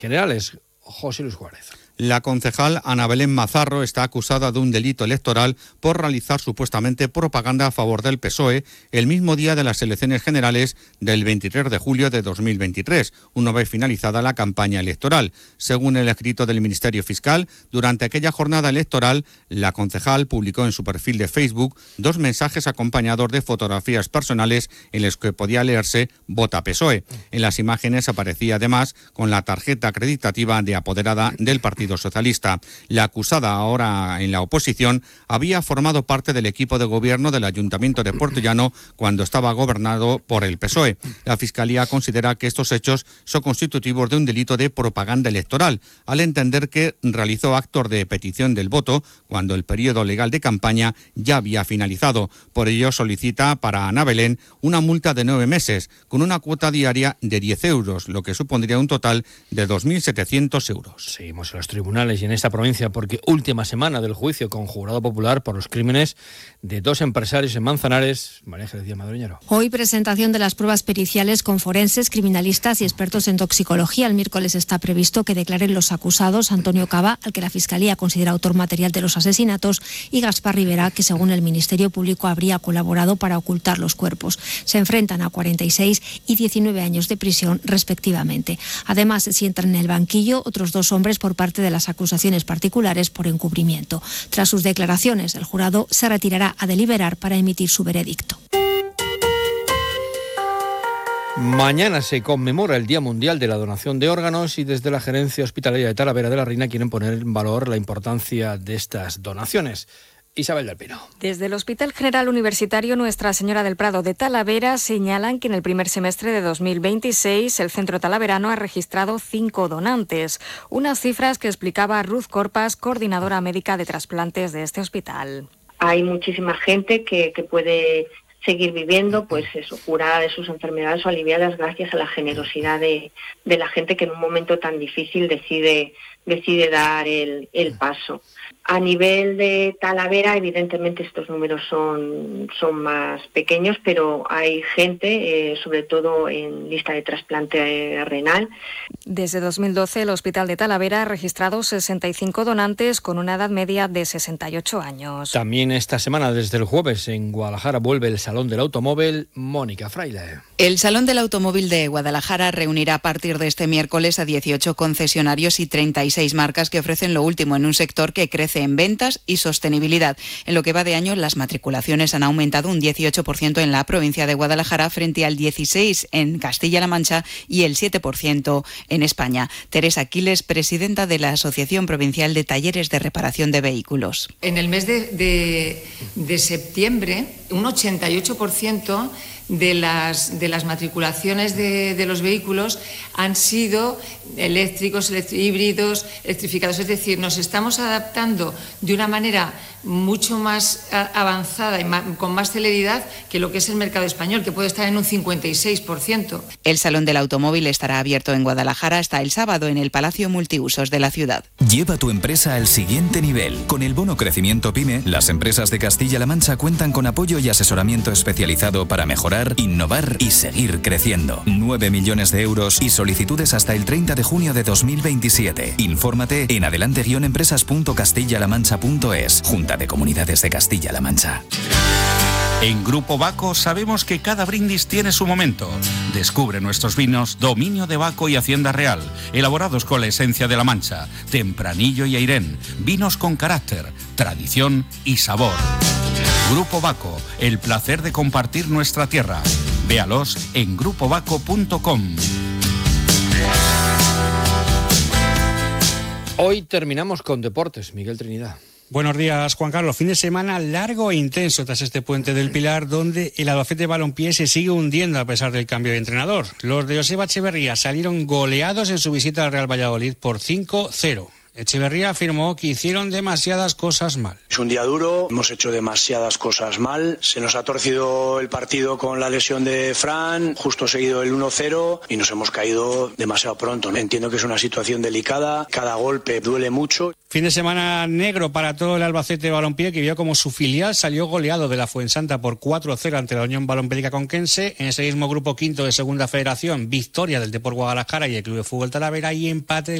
generales. José Luis Juárez. La concejal Ana Belén Mazarro está acusada de un delito electoral por realizar supuestamente propaganda a favor del PSOE el mismo día de las elecciones generales del 23 de julio de 2023, una vez finalizada la campaña electoral. Según el escrito del Ministerio Fiscal, durante aquella jornada electoral, la concejal publicó en su perfil de Facebook 2 mensajes acompañados de fotografías personales en los que podía leerse «Vota PSOE». En las imágenes aparecía además con la tarjeta acreditativa de apoderada del Partido Socialista. La acusada, ahora en la oposición, había formado parte del equipo de gobierno del Ayuntamiento de Puertollano cuando estaba gobernado por el PSOE. La Fiscalía considera que estos hechos son constitutivos de un delito de propaganda electoral, al entender que realizó actos de petición del voto cuando el periodo legal de campaña ya había finalizado. Por ello solicita para Ana Belén una multa de 9 meses, con una cuota diaria de 10 euros, lo que supondría un total de 2.700 euros. Seguimos en los tribunales y en esta provincia porque última semana del juicio con jurado popular por los crímenes de 2 empresarios en Manzanares. María Ángeles Díaz Madroñero. Hoy presentación de las pruebas periciales con forenses, criminalistas y expertos en toxicología. El miércoles está previsto que declaren los acusados Antonio Cava, al que la Fiscalía considera autor material de los asesinatos, y Gaspar Rivera, que según el Ministerio Público habría colaborado para ocultar los cuerpos. Se enfrentan a 46 y 19 años de prisión respectivamente. Además, se sientan en el banquillo otros 2 hombres por parte de las acusaciones particulares por encubrimiento. Tras sus declaraciones, el jurado se retirará a deliberar para emitir su veredicto. Mañana se conmemora el Día Mundial de la Donación de Órganos y desde la Gerencia Hospitalaria de Talavera de la Reina quieren poner en valor la importancia de estas donaciones. Isabel del Pino. Desde el Hospital General Universitario Nuestra Señora del Prado de Talavera señalan que en el primer semestre de 2026 el centro talaverano ha registrado 5 donantes, unas cifras que explicaba Ruth Corpas, coordinadora médica de trasplantes de este hospital. Hay muchísima gente que puede seguir viviendo, pues eso, curada de sus enfermedades o aliviadas gracias a la generosidad de la gente que en un momento tan difícil decide dar el paso. A nivel de Talavera, evidentemente estos números son más pequeños, pero hay gente, sobre todo en lista de trasplante renal. Desde 2012, el Hospital de Talavera ha registrado 65 donantes con una edad media de 68 años. También esta semana, desde el jueves, en Guadalajara vuelve el Salón del Automóvil. Mónica Fraile. El Salón del Automóvil de Guadalajara reunirá a partir de este miércoles a 18 concesionarios y 36 marcas que ofrecen lo último en un sector que crece en ventas y sostenibilidad. En lo que va de año, las matriculaciones han aumentado un 18% en la provincia de Guadalajara frente al 16% en Castilla-La Mancha y el 7% en España. Teresa Quiles, presidenta de la Asociación Provincial de Talleres de Reparación de Vehículos. En el mes de septiembre, un 88% de las matriculaciones de los vehículos han sido eléctricos, híbridos, electrificados. Es decir, nos estamos adaptando de una manera mucho más avanzada y con más celeridad que lo que es el mercado español, que puede estar en un 56%. El Salón del Automóvil estará abierto en Guadalajara hasta el sábado en el Palacio Multiusos de la ciudad. Lleva tu empresa al siguiente nivel. Con el bono Crecimiento PYME, las empresas de Castilla-La Mancha cuentan con apoyo y asesoramiento especializado para mejorar, innovar y seguir creciendo. 9 millones de euros y solicitudes hasta el 30 de junio de 2027. Infórmate en adelante-empresas.castillalamancha.es. Junta de Comunidades de Castilla-La Mancha. En Grupo Baco sabemos que cada brindis tiene su momento. Descubre nuestros vinos Dominio de Baco y Hacienda Real, elaborados con la esencia de La Mancha, Tempranillo y Airén, vinos con carácter, tradición y sabor. Grupo Baco, el placer de compartir nuestra tierra. Véalos en grupobaco.com. Hoy terminamos con deportes. Miguel Trinidad. Buenos días, Juan Carlos. Fin de semana largo e intenso tras este puente del Pilar, donde el Albacete Balompié se sigue hundiendo a pesar del cambio de entrenador. Los de Joseba Echeverría salieron goleados en su visita al Real Valladolid por 5-0. Echeverría afirmó que hicieron demasiadas cosas mal. Es un día duro, hemos hecho demasiadas cosas mal, se nos ha torcido el partido con la lesión de Fran, justo seguido el 1-0 y nos hemos caído demasiado pronto. Entiendo que es una situación delicada, cada golpe duele mucho. Fin de semana negro para todo el Albacete Balompié, que vio como su filial salió goleado de la Fuensanta por 4-0 ante la Unión Balompédica Conquense. En ese mismo grupo quinto de Segunda Federación, victoria del Depor Guadalajara y el Club de Fútbol Talavera y empate